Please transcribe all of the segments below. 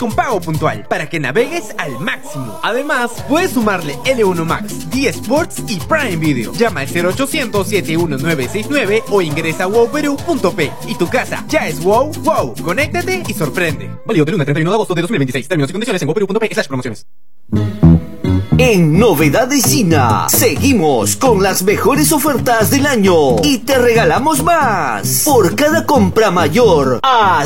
con pago puntual para que navegues al máximo. Además, puedes sumarle L1 Max, D Sports y Prime Video. Llama al 0800-71969 o ingresa a wowperú.p y tu casa ya es wow, wow. Conéctate y sorprende. Válido del 1 al 31 de agosto de 2026. Términos y condiciones en wowperú.p/promociones. En Novedades Gina, seguimos con las mejores ofertas del año y te regalamos más. Por cada compra mayor a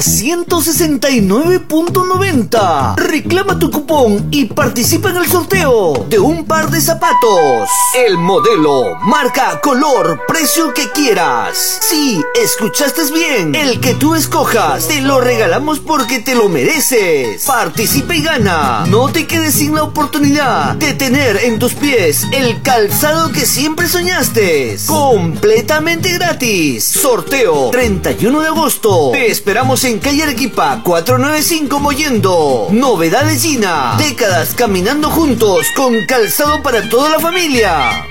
169.90, reclama tu cupón y participa en el sorteo de un par de zapatos. El modelo, marca, color, precio que quieras. Sí, escuchaste bien. El que tú escojas, te lo regalamos porque te lo mereces. Participa y gana. No te quedes sin la oportunidad de tener en tus pies el calzado que siempre soñaste, completamente gratis. Sorteo 31 de agosto. Te esperamos en calle Arequipa 495 Mollendo. Novedades Gina, décadas caminando juntos con calzado para toda la familia.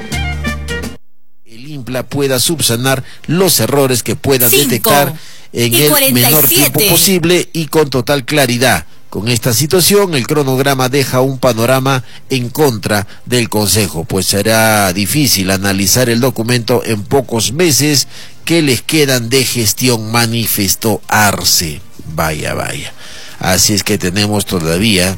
El INPLA pueda subsanar los errores que puedan detectar en el 47. menor tiempo posible y con total claridad. Con esta situación, el cronograma deja un panorama en contra del Consejo, pues será difícil analizar el documento en pocos meses que les quedan de gestión, manifestó Arce. Vaya, vaya. Así es que tenemos todavía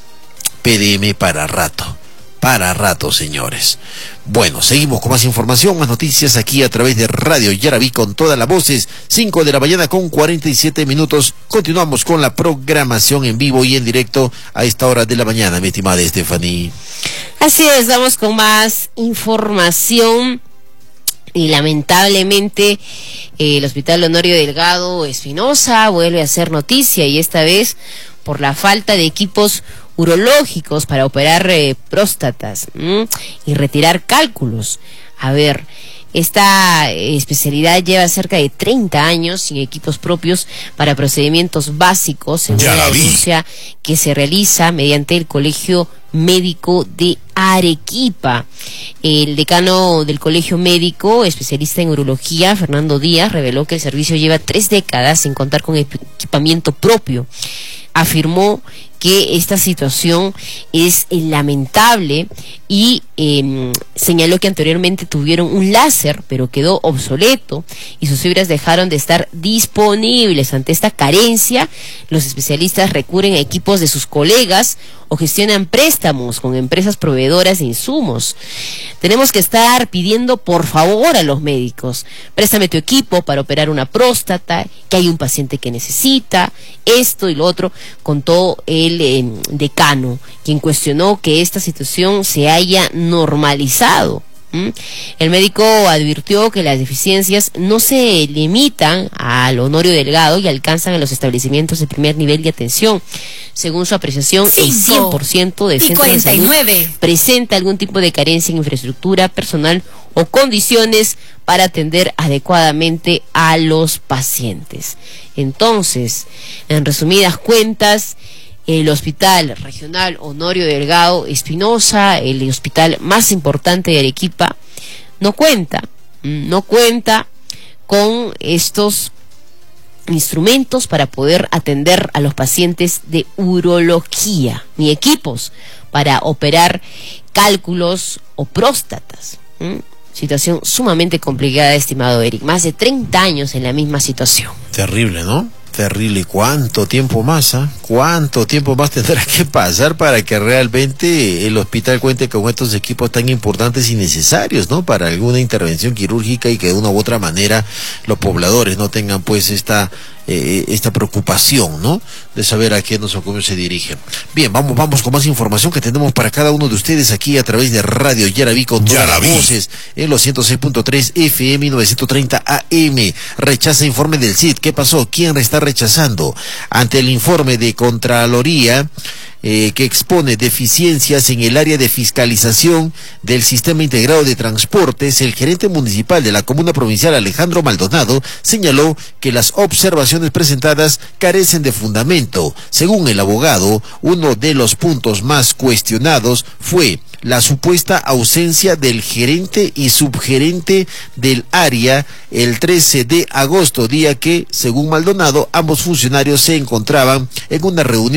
PDM para rato. Para rato, señores. Bueno, seguimos con más información, más noticias aquí a través de Radio Yarabí con todas las voces. 5 de la mañana con 47 minutos. Continuamos con la programación en vivo y en directo a esta hora de la mañana, mi estimada Estefanía. Así es, vamos con más información. Y lamentablemente el Hospital Honorio Delgado Espinosa vuelve a hacer noticia, y esta vez por la falta de equipos urológicos para operar próstatas y retirar cálculos. A ver, esta especialidad lleva cerca de 30 años sin equipos propios para procedimientos básicos, según la denuncia que se realiza mediante el Colegio Médico de Arequipa. El decano del Colegio Médico, especialista en urología, Fernando Díaz, reveló que el servicio lleva 3 décadas sin contar con equipamiento propio. Afirmó que esta situación es lamentable y señaló que anteriormente tuvieron un láser, pero quedó obsoleto y sus fibras dejaron de estar disponibles. Ante esta carencia, los especialistas recurren a equipos de sus colegas o gestionan préstamos con empresas proveedoras de insumos. Tenemos que estar pidiendo por favor a los médicos: préstame tu equipo para operar una próstata, que hay un paciente que necesita esto y lo otro, contó el decano, quien cuestionó que esta situación se haya normalizado. El médico advirtió que las deficiencias no se limitan al Honorio Delgado y alcanzan a los establecimientos de primer nivel de atención. Según su apreciación, el 100% de centros de salud presenta algún tipo de carencia en infraestructura, personal o condiciones para atender adecuadamente a los pacientes. Entonces, en resumidas cuentas, el Hospital Regional Honorio Delgado Espinosa, el hospital más importante de Arequipa, no cuenta con estos instrumentos para poder atender a los pacientes de urología, ni equipos para operar cálculos o próstatas. Situación sumamente complicada, estimado Eric. Más de 30 años en la misma situación. Terrible, ¿no? Terrible. ¿Cuánto tiempo más? ¿Cuánto tiempo más tendrá que pasar para que realmente el hospital cuente con estos equipos tan importantes y necesarios, ¿no? Para alguna intervención quirúrgica, y que de una u otra manera los pobladores no tengan pues esta preocupación, ¿no? De saber a quién o cómo se dirigen. Bien, vamos con más información que tenemos para cada uno de ustedes aquí a través de Radio Yarabí con todas las voces en los 106.3 FM y 930 AM. Rechaza informe del CID. ¿Qué pasó? ¿Quién está rechazando? Ante el informe de Contraloría que expone deficiencias en el área de fiscalización del Sistema Integrado de Transportes, el gerente municipal de la Comuna Provincial, Alejandro Maldonado, señaló que las observaciones presentadas carecen de fundamento. Según el abogado, uno de los puntos más cuestionados fue la supuesta ausencia del gerente y subgerente del área el 13 de agosto, día que, según Maldonado, ambos funcionarios se encontraban en una reunión